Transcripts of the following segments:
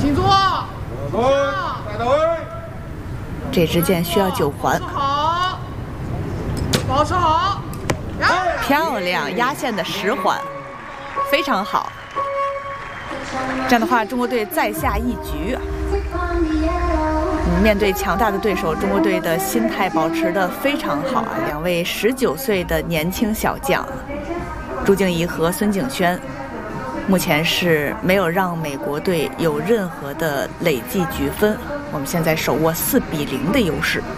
请坐。 带到位。 这支箭需要9环。 好，保持好。 漂亮，压线的10环，非常好。这样的话，中国队再下一局。面对强大的对手，中国队的心态保持得非常好啊！两位19岁的年轻小将，朱静怡和孙景轩，目前是没有让美国队有任何的累计局分。我们现在手握4比0的优势。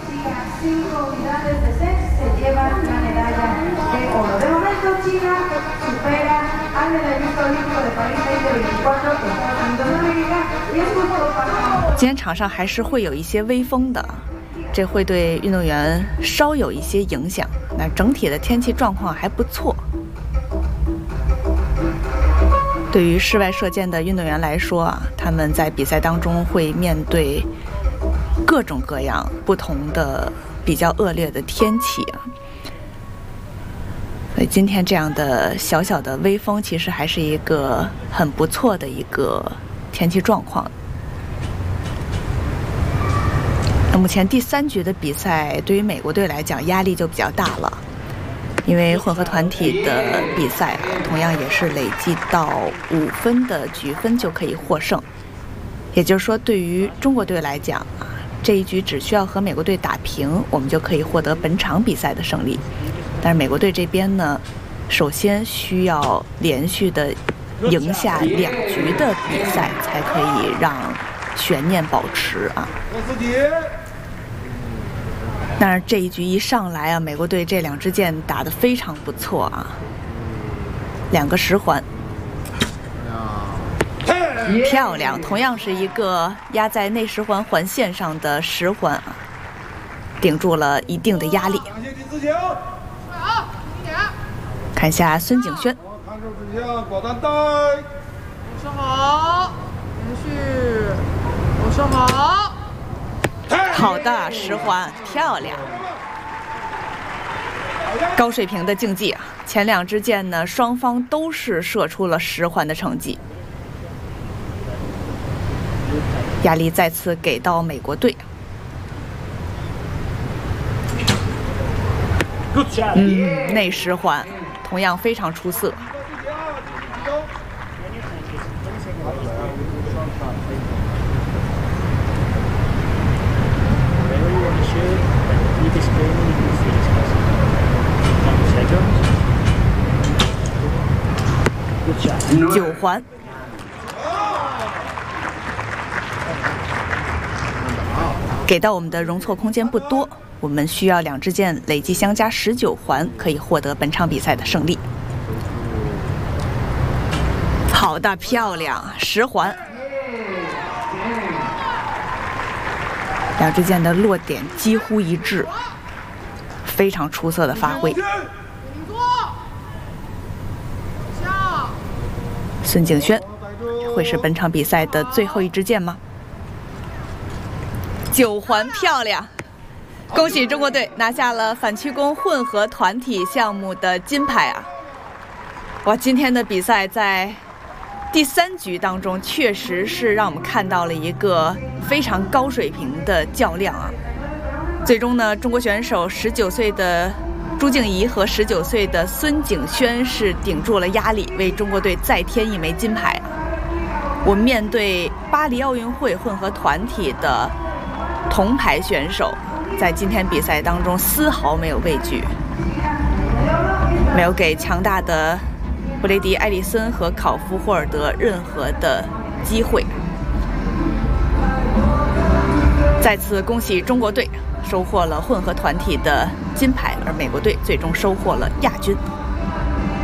今天场上还是会有一些微风的，这会对运动员稍有一些影响。那整体的天气状况还不错。对于室外射箭的运动员来说啊，他们在比赛当中会面对各种各样不同的比较恶劣的天气啊。所以今天这样的小小的微风，其实还是一个很不错的一个天气状况。那目前第3局的比赛，对于美国队来讲压力就比较大了，因为混合团体的比赛啊，同样也是累计到5分的局分就可以获胜。也就是说，对于中国队来讲啊，这一局只需要和美国队打平，我们就可以获得本场比赛的胜利。但是美国队这边呢，首先需要连续的赢下2局的比赛，才可以让悬念保持啊。但是这一局一上来啊，美国队这2支箭打得非常不错啊，2个10环，漂亮，同样是一个压在内10环环线上的10环啊，顶住了一定的压力。看一下孙景轩， 看手指向保单带， 保持好，连续，保持好。 好的10环，漂亮，高水平的竞技啊！前2支箭呢，双方都是射出了10环的成绩，压力再次给到美国队。内10环同样非常出色。9环，给到我们的容错空间不多，我们需要2支箭累计相加19环，可以获得本场比赛的胜利。好的，漂亮，10环，2支箭的落点几乎一致，非常出色的发挥。孙景轩会是本场比赛的最后1支箭吗？9环，漂亮！恭喜中国队拿下了反曲弓混合团体项目的金牌啊！哇，今天的比赛在第3局当中，确实是让我们看到了一个非常高水平的较量啊！最终呢，中国选手19岁的朱静怡和19岁的孙景轩是顶住了压力，为中国队再添1枚金牌。我们面对巴黎奥运会混合团体的铜牌选手，在今天比赛当中丝毫没有畏惧，没有给强大的布雷迪·埃里森和考夫·霍尔德任何的机会。再次恭喜中国队收获了混合团体的金牌，而美国队最终收获了亚军。